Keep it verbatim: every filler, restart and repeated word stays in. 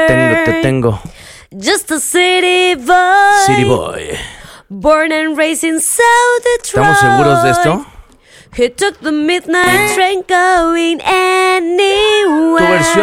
tengo, te tengo. Just a city boy. City Boy. Born and raised in South Detroit. ¿Estamos seguros de esto? He took the midnight train going anywhere. Tu versión